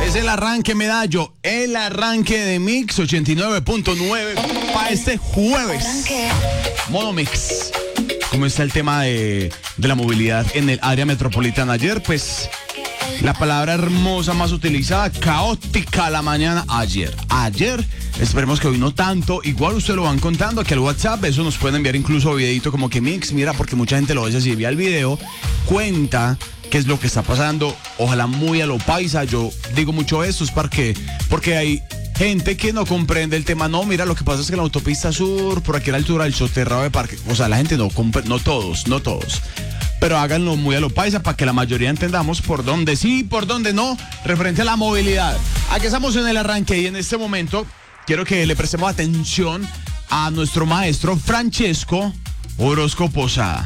Es el arranque, Medallo, el arranque de Mix 89.9 para este jueves. Modo Mix. ¿Cómo está el tema de la movilidad en el área metropolitana? Ayer, pues, la palabra hermosa más utilizada, caótica a la mañana, ayer, esperemos que hoy no tanto, igual ustedes lo van contando aquí al WhatsApp, eso nos pueden enviar incluso videito como que Mix, mira, porque mucha gente lo ve así, vea el video, cuenta qué es lo que está pasando, ojalá muy a lo paisa, yo digo mucho esto, es porque hay gente que no comprende el tema, no, mira, lo que pasa es que en la autopista sur, por aquí a la altura del soterrado de parque, o sea, la gente no comprende, no todos, pero háganlo muy a lo paisa para que la mayoría entendamos por dónde sí, por dónde no, referente a la movilidad. Aquí estamos en el arranque y en este momento quiero que le prestemos atención a nuestro maestro Francesco Orozco Posada.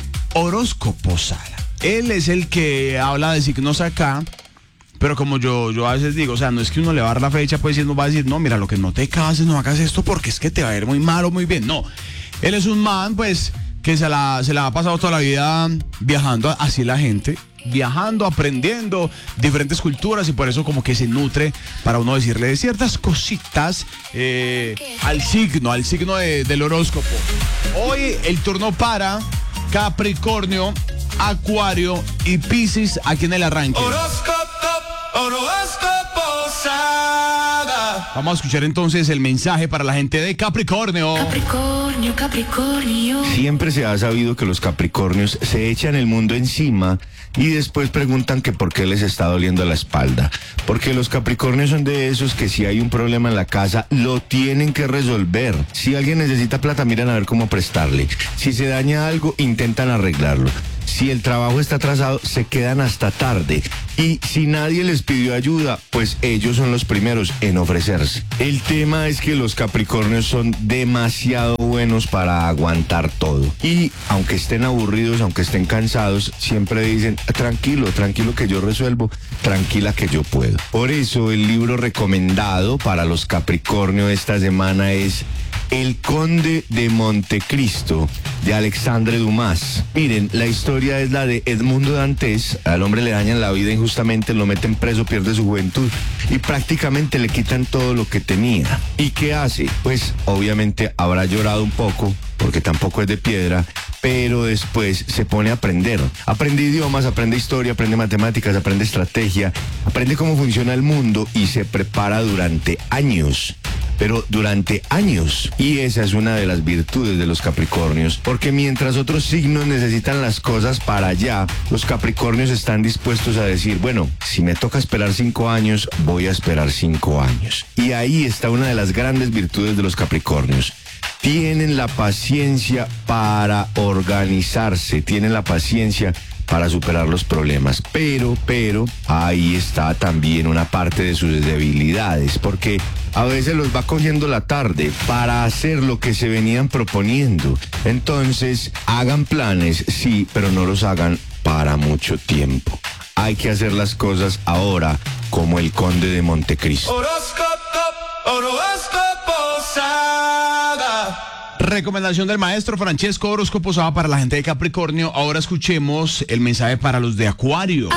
Él es el que habla de signos acá, pero como yo a veces digo, o sea, no es que uno le va a dar la fecha, pues y uno va a decir, no, mira, lo que no te cases, no hagas esto porque es que te va a ir muy mal o muy bien. No, él es un man, pues, que se la ha pasado toda la vida viajando, así la gente, viajando, aprendiendo diferentes culturas y por eso como que se nutre para uno decirle de ciertas cositas al signo del horóscopo. Hoy el turno para Capricornio, Acuario y Piscis aquí en el arranque. Vamos a escuchar entonces el mensaje para la gente de Capricornio. Capricornio. Siempre se ha sabido que los Capricornios se echan el mundo encima y después preguntan que por qué les está doliendo la espalda. Porque los Capricornios son de esos que si hay un problema en la casa, lo tienen que resolver. Si alguien necesita plata, miran a ver cómo prestarle. Si se daña algo, intentan arreglarlo. Si el trabajo está atrasado, se quedan hasta tarde. Y si nadie les pidió ayuda, pues ellos son los primeros en ofrecerse. El tema es que los Capricornios son demasiado buenos para aguantar todo. Y aunque estén aburridos, aunque estén cansados, siempre dicen, tranquilo que yo resuelvo, tranquila que yo puedo. Por eso el libro recomendado para los Capricornios esta semana es El Conde de Montecristo, de Alexandre Dumas. Miren, la historia es la de Edmundo Dantes. Al hombre le dañan la vida injustamente, lo meten preso, pierde su juventud y prácticamente le quitan todo lo que tenía. ¿Y qué hace? Pues obviamente habrá llorado un poco, porque tampoco es de piedra, pero después se pone a aprender. Aprende idiomas, aprende historia, aprende matemáticas, aprende estrategia, aprende cómo funciona el mundo y se prepara durante años. Pero durante años. Y esa es una de las virtudes de los Capricornios, porque mientras otros signos necesitan las cosas para allá, los Capricornios están dispuestos a decir, bueno, si me toca esperar 5 años, voy a esperar 5 años. Y ahí está una de las grandes virtudes de los Capricornios. Tienen la paciencia para organizarse, tienen la paciencia para superar los problemas, pero ahí está también una parte de sus debilidades, porque a veces los va cogiendo la tarde para hacer lo que se venían proponiendo. Entonces, hagan planes, sí, pero no los hagan para mucho tiempo. Hay que hacer las cosas ahora, como el Conde de Montecristo. Recomendación del maestro Francesco Orozco Posada para la gente de Capricornio. Ahora escuchemos el mensaje para los de Acuario.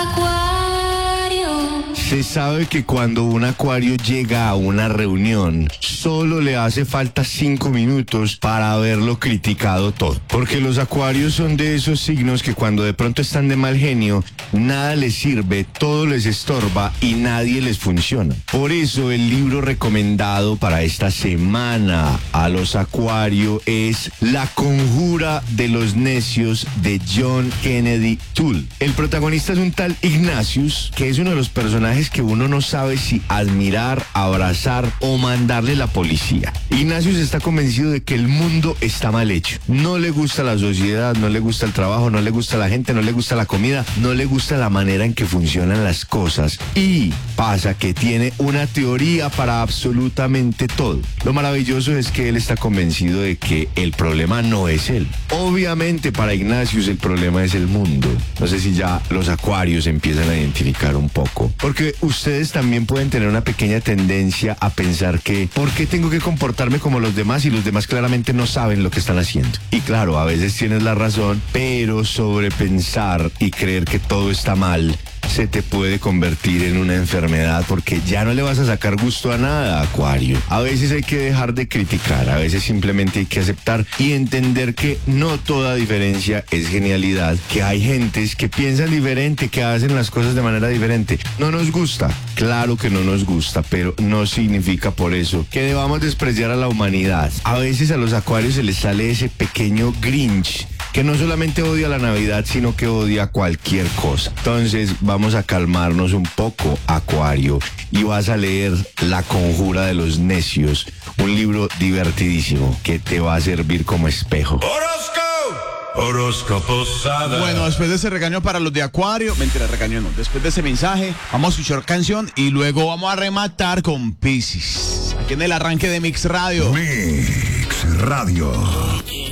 Se sabe que cuando un acuario llega a una reunión, solo le hace falta 5 minutos para haberlo criticado todo. Porque los acuarios son de esos signos que cuando de pronto están de mal genio, nada les sirve, todo les estorba y nadie les funciona. Por eso el libro recomendado para esta semana a los Acuario es La Conjura de los Necios de John Kennedy Toole. El protagonista es un tal Ignatius, que es uno de los personajes que uno no sabe si admirar, abrazar o mandarle la policía. Ignatius está convencido de que el mundo está mal hecho. No le gusta la sociedad, no le gusta el trabajo, no le gusta la gente, no le gusta la comida, no le gusta la manera en que funcionan las cosas. Y pasa que tiene una teoría para absolutamente todo. Lo maravilloso es que él está convencido de que el problema no es él. Obviamente para Ignatius el problema es el mundo. No sé si ya los acuarios empiezan a identificar un poco. Porque ustedes también pueden tener una pequeña tendencia a pensar que ¿por qué tengo que comportarme como los demás y los demás claramente no saben lo que están haciendo? Y claro, a veces tienes la razón, pero sobrepensar y creer que todo está mal se te puede convertir en una enfermedad porque ya no le vas a sacar gusto a nada, Acuario. A veces hay que dejar de criticar, a veces simplemente hay que aceptar y entender que no toda diferencia es genialidad, que hay gentes que piensan diferente, que hacen las cosas de manera diferente. No nos gusta, claro que no nos gusta, pero no significa por eso que debamos despreciar a la humanidad. A veces a los acuarios se les sale ese pequeño Grinch que no solamente odia la Navidad, sino que odia cualquier cosa. Entonces vamos a calmarnos un poco, Acuario, y vas a leer La Conjura de los Necios, un libro divertidísimo que te va a servir como espejo. Horóscopo Sada. Bueno, después de ese regaño para los de Acuario, mentira, regaño no, después de ese mensaje, vamos a escuchar canción y luego vamos a rematar con Piscis, aquí en el arranque de Mix Radio. Mix Radio.